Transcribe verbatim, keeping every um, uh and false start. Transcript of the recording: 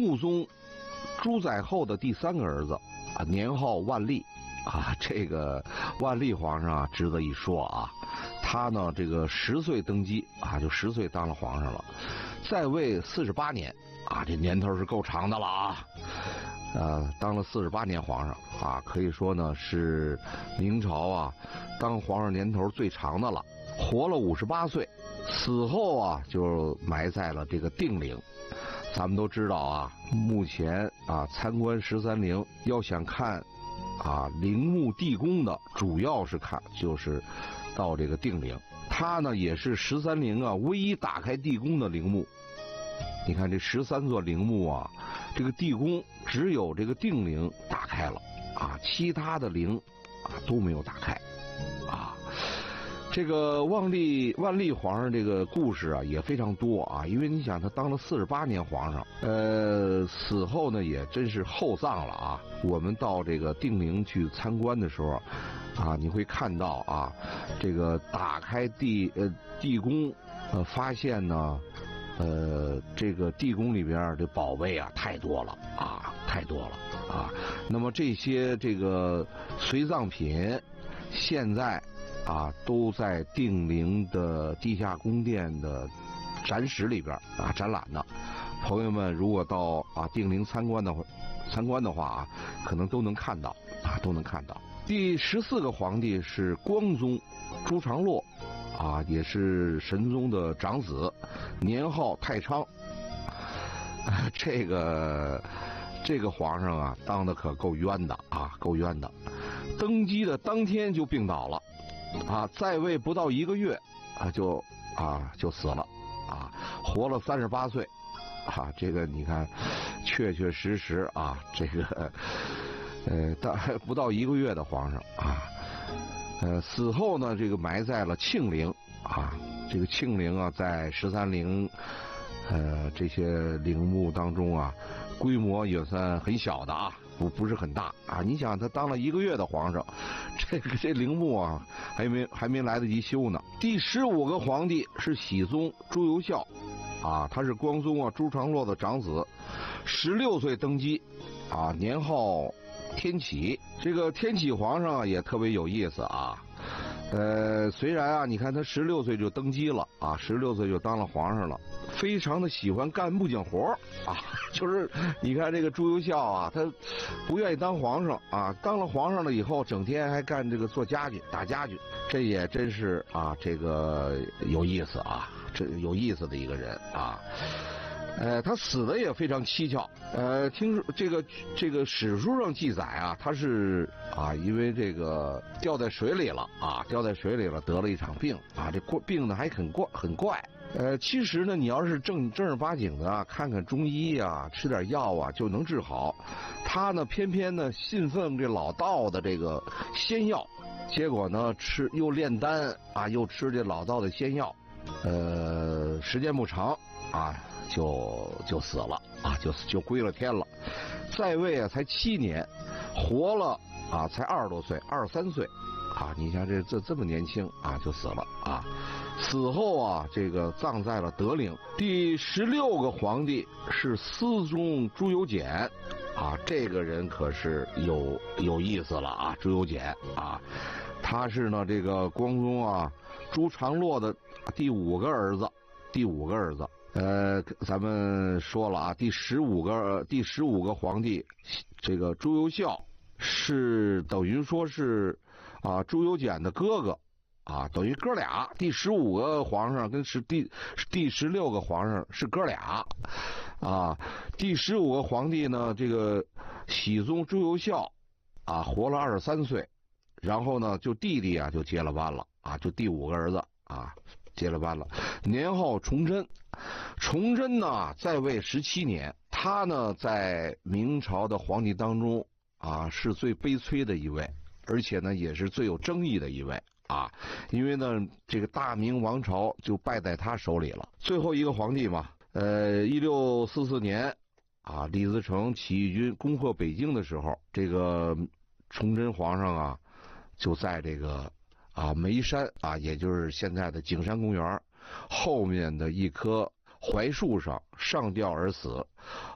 穆宗朱载后的第三个儿子啊，年号万历啊。这个万历皇上啊，值得一说啊。他呢，这个十岁登基啊，就十岁当了皇上了，在位四十八年啊，这年头是够长的了啊。呃，当了四十八年皇上啊，可以说呢是明朝啊当皇上年头最长的了，活了五十八岁，死后啊就埋在了这个定陵。咱们都知道啊，目前啊参观十三陵，要想看啊陵墓地宫的，主要是看就是到这个定陵。它呢也是十三陵啊唯一打开地宫的陵墓。你看这十三座陵墓啊，这个地宫只有这个定陵打开了啊，其他的陵啊都没有打开啊。这个万历万历皇上这个故事啊也非常多啊，因为你想他当了四十八年皇上，呃，死后呢也真是厚葬了啊。我们到这个定陵去参观的时候啊，你会看到啊，这个打开地呃地宫，呃，发现呢，呃，这个地宫里边的宝贝啊太多了啊，太多了啊。那么这些这个随葬品，现在啊，都在定陵的地下宫殿的展室里边啊展览呢。朋友们如果到啊定陵参观的话，参观的话啊，可能都能看到啊，都能看到。第十四个皇帝是光宗朱常洛啊，也是神宗的长子，年号太昌。啊、这个这个皇上啊，当的可够冤的啊，够冤的。登基的当天就病倒了。啊，在位不到一个月啊，就啊就死了啊，活了三十八岁啊，这个你看，确确实实啊，这个呃，到不到一个月的皇上啊，呃，死后呢，这个埋在了庆陵啊，这个庆陵啊，在十三陵呃这些陵墓当中啊，规模也算很小的啊，不不是很大啊。你想他当了一个月的皇上，这个这陵墓啊，还没还没来得及修呢。第十五个皇帝是熹宗朱由校，啊，他是光宗啊朱常洛的长子，十六岁登基，啊，年号天启。这个天启皇上啊也特别有意思啊。呃，虽然啊，你看他十六岁就登基了啊，十六岁就当了皇上了，非常的喜欢干木匠活啊，就是你看这个朱由校啊，他不愿意当皇上啊，当了皇上了以后，整天还干这个做家具、打家具，这也真是啊，这个有意思啊，这有意思的一个人啊。呃，他死的也非常蹊跷。呃，听说这个这个史书上记载啊，他是啊，因为这个掉在水里了啊，掉在水里了，得了一场病啊，这病呢还很怪很怪。呃，其实呢，你要是正正儿八经的啊，看看中医啊，吃点药啊，就能治好。他呢，偏偏呢信奉这老道的这个仙药，结果呢吃又炼丹啊，又吃这老道的仙药，呃，时间不长啊。就就死了啊，就就归了天了，在位啊才七年，活了啊才二十多岁，二十三岁，啊，你像这这这么年轻啊就死了啊，死后啊这个葬在了德陵。第十六个皇帝是思宗朱由检，啊，这个人可是有有意思了啊，朱由检啊，他是呢这个光宗啊朱常洛的第五个儿子，第五个儿子。呃，咱们说了啊，第十五个第十五个皇帝，这个朱由校是等于说是啊朱由检的哥哥啊，等于哥俩。第十五个皇上跟十第第十六个皇上是哥俩啊。第十五个皇帝呢，这个熹宗朱由校啊，活了二十三岁，然后呢，就弟弟啊就接了班了啊，就第五个儿子啊。接了班了，年号崇祯。崇祯呢在位十七年，他呢在明朝的皇帝当中啊是最悲催的一位，而且呢也是最有争议的一位啊，因为呢这个大明王朝就败在他手里了。最后一个皇帝嘛，呃，一六四四年啊，李自成起义军攻破北京的时候，这个崇祯皇上啊就在这个。啊，眉山啊，也就是现在的景山公园后面的一棵槐树上上吊而死。